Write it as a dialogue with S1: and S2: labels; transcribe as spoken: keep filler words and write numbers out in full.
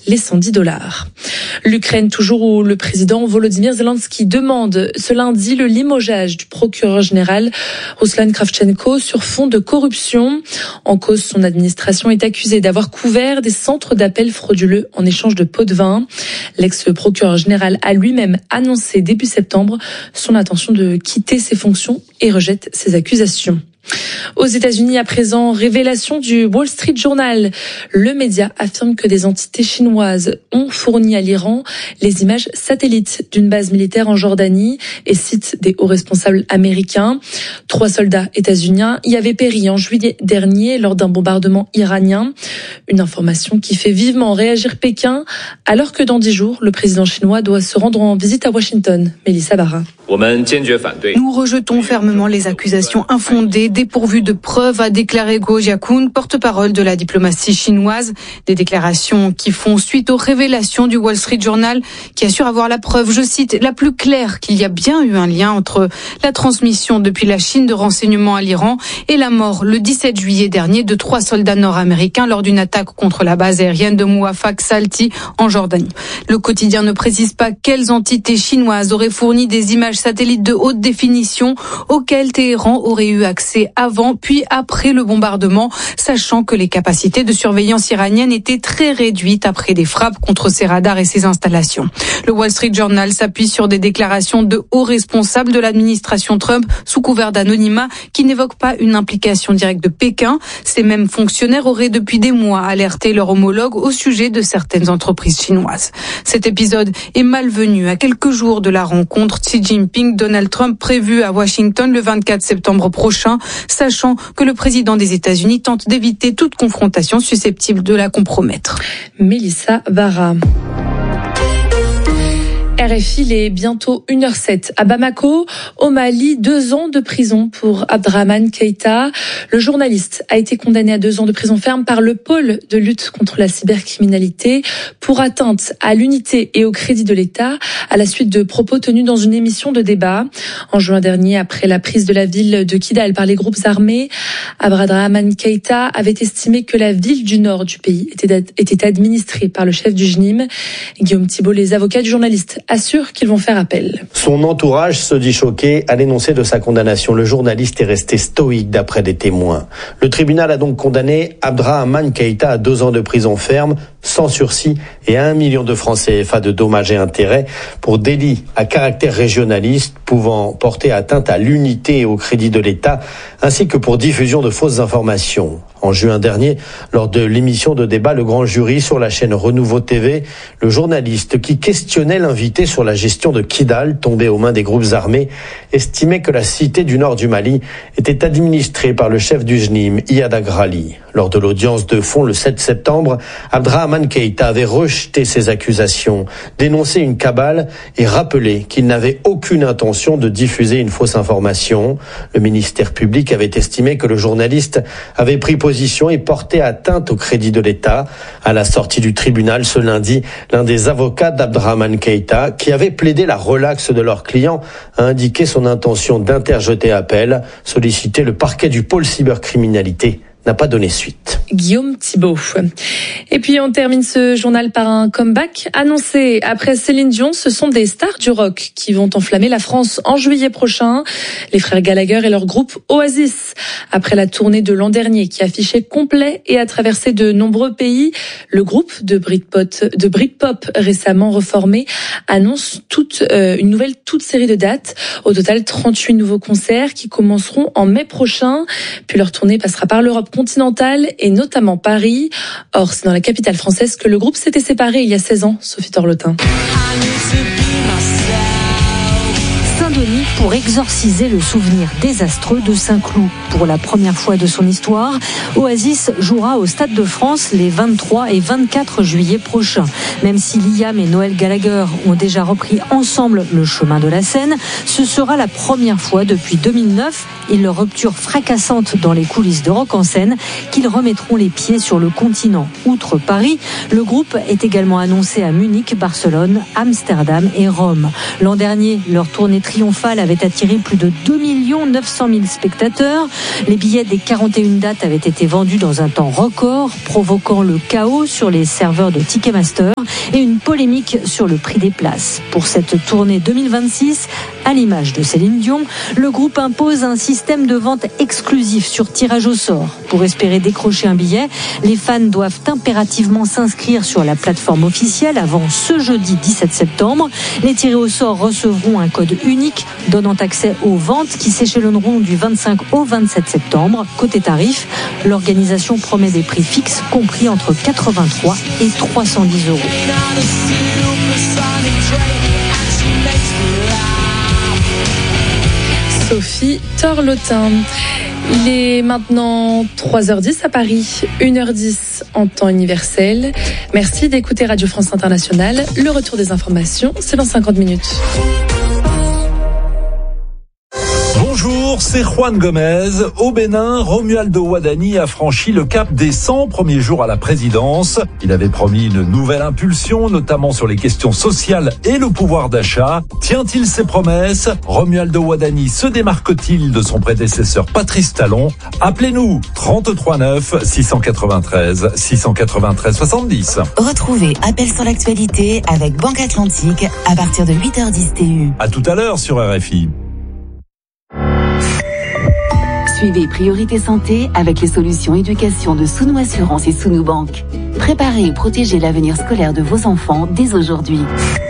S1: les cent dix dollars. L'Ukraine, toujours où le président Volodymyr Zelensky demande ce lundi le limogeage du procureur général Ruslan Kravchenko sur fond de corruption. En cause, son administration est accusée d'avoir couvert des centres d'appel frauduleux en échange de pots de vin. L'ex-procureur général a lui-même annoncé début septembre son intention de quitter ses fonctions et rejette ces accusations. Aux États-Unis, à présent, révélation du Wall Street Journal. Le média affirme que des entités chinoises ont fourni à l'Iran les images satellites d'une base militaire en Jordanie et cite des hauts responsables américains. Trois soldats états-uniens y avaient péri en juillet dernier lors d'un bombardement iranien. Une information qui fait vivement réagir Pékin, alors que dans dix jours, le président chinois doit se rendre en visite à Washington. Mélissa Barra.
S2: Nous rejetons fermement les accusations infondées, dépourvues de preuves, a déclaré Guo Jiakun, porte-parole de la diplomatie chinoise. Des déclarations qui font suite aux révélations du Wall Street Journal, qui assure avoir la preuve, je cite, la plus claire qu'il y a bien eu un lien entre la transmission depuis la Chine de renseignements à l'Iran et la mort le dix-sept juillet dernier de trois soldats nord-américains lors d'une attaque contre la base aérienne de Mouafaq Salti en Jordanie. Le quotidien ne précise pas quelles entités chinoises auraient fourni des images satellites de haute définition auxquels Téhéran aurait eu accès avant puis après le bombardement, sachant que les capacités de surveillance iraniennes étaient très réduites après des frappes contre ses radars et ses installations. Le Wall Street Journal s'appuie sur des déclarations de hauts responsables de l'administration Trump sous couvert d'anonymat qui n'évoquent pas une implication directe de Pékin. Ces mêmes fonctionnaires auraient depuis des mois alerté leur homologue au sujet de certaines entreprises chinoises. Cet épisode est malvenu à quelques jours de la rencontre Xi Jinping-Donald Trump prévue à Washington le vingt-quatre septembre prochain, sachant que le président des États-Unis tente d'éviter toute confrontation susceptible de la compromettre.
S1: Mélissa Barra. R F I, il est bientôt une heure sept à Bamako, au Mali, deux ans de prison pour Abdrahmane Keïta. Le journaliste a été condamné à deux ans de prison ferme par le pôle de lutte contre la cybercriminalité pour atteinte à l'unité et au crédit de l'État à la suite de propos tenus dans une émission de débat. En juin dernier, après la prise de la ville de Kidal par les groupes armés, Abdrahmane Keïta avait estimé que la ville du nord du pays était, était administrée par le chef du J N I M. Guillaume Thibault, les avocats du journaliste, assure qu'ils vont faire appel.
S3: Son entourage se dit choqué à l'énoncé de sa condamnation. Le journaliste est resté stoïque d'après des témoins. Le tribunal a donc condamné Abdrahmane Keïta à deux ans de prison ferme, sans sursis et à un million de francs C F A de dommages et intérêts pour délit à caractère régionaliste pouvant porter atteinte à l'unité et au crédit de l'État, ainsi que pour diffusion de fausses informations. En juin dernier, lors de l'émission de débat Le Grand Jury sur la chaîne Renouveau T V, le journaliste qui questionnait l'invité sur la gestion de Kidal, tombé aux mains des groupes armés, estimait que la cité du nord du Mali était administrée par le chef du J N I M, Iyad Agrali. Lors de l'audience de fond le sept septembre, Abdrahmane Keïta avait rejeté ces accusations, dénoncé une cabale et rappelé qu'il n'avait aucune intention de diffuser une fausse information. Le ministère public avait estimé que le journaliste avait pris position et porté atteinte au crédit de l'État. À la sortie du tribunal ce lundi, l'un des avocats d'Abdrahmane Keïta, qui avait plaidé la relaxe de leur client, a indiqué son intention d'interjeter appel, solliciter le parquet du pôle cybercriminalité n'a pas donné suite.
S1: Guillaume Thibault. Et puis on termine ce journal par un comeback annoncé. Après Céline Dion, ce sont des stars du rock qui vont enflammer la France en juillet prochain. Les frères Gallagher et leur groupe Oasis. Après la tournée de l'an dernier qui affichait complet et a traversé de nombreux pays, le groupe de Britpop, de Britpop récemment reformé annonce toute euh, une nouvelle toute série de dates. Au total, trente-huit nouveaux concerts qui commenceront en mai prochain. Puis leur tournée passera par l'Europe continentale et notamment Paris. Or, c'est dans la capitale française que le groupe s'était séparé il y a seize ans. Sophie Torlotin.
S4: Saint-Denis pour exorciser le souvenir désastreux de Saint-Cloud. Pour la première fois de son histoire, Oasis jouera au Stade de France les vingt-trois et vingt-quatre juillet prochains. Même si Liam et Noël Gallagher ont déjà repris ensemble le chemin de la scène, ce sera la première fois depuis deux mille neuf et leur rupture fracassante dans les coulisses de Rock en scène qu'ils remettront les pieds sur le continent. Outre Paris, le groupe est également annoncé à Munich, Barcelone, Amsterdam et Rome. L'an dernier, leur tournée triomphale triomphal avait attiré plus de deux millions neuf cent mille spectateurs. Les billets des quarante et une dates avaient été vendus dans un temps record, provoquant le chaos sur les serveurs de Ticketmaster et une polémique sur le prix des places. Pour cette tournée deux mille vingt-six, à l'image de Céline Dion, le groupe impose un système de vente exclusif sur tirage au sort. Pour espérer décrocher un billet, les fans doivent impérativement s'inscrire sur la plateforme officielle avant ce jeudi dix-sept septembre. Les tirés au sort recevront un code unique donnant accès aux ventes qui s'échelonneront du vingt-cinq au vingt-sept septembre. Côté tarif, l'organisation promet des prix fixes compris entre quatre-vingt-trois et trois cent dix euros.
S1: Sophie Torlotin. Il est maintenant trois heures dix à Paris, une heure dix en temps universel. Merci d'écouter Radio France Internationale. Le retour des informations, c'est dans cinquante minutes.
S5: Bonjour, c'est Juan Gomez. Au Bénin, Romualdo Wadani a franchi le cap des cent premiers jours à la présidence. Il avait promis une nouvelle impulsion, notamment sur les questions sociales et le pouvoir d'achat. Tient-il ses promesses? Romualdo Wadani se démarque-t-il de son prédécesseur Patrice Talon? Appelez-nous trente-trois neuf six cent quatre-vingt-treize six cent quatre-vingt-treize soixante-dix.
S6: Retrouvez Appel sur l'actualité avec Banque Atlantique à partir de huit heures dix T U.
S5: À tout à l'heure sur R F I.
S6: Suivez Priorité Santé avec les solutions éducation de Sounou Assurance et Sounou Banque. Préparez et protégez l'avenir scolaire de vos enfants dès aujourd'hui.